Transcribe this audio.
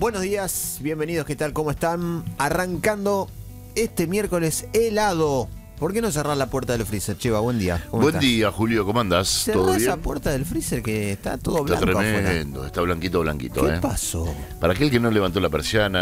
Buenos días, bienvenidos, ¿qué tal? ¿Cómo están? Arrancando este miércoles helado. ¿Por qué no cerrar la puerta del freezer, Cheva? Buen día. Buen día, Julio, ¿cómo andás? Cerrá ¿Todo esa bien? puerta del freezer que está todo Está blanco tremendo, afuera. está blanquito, ¿Qué pasó? Para aquel que no levantó la persiana,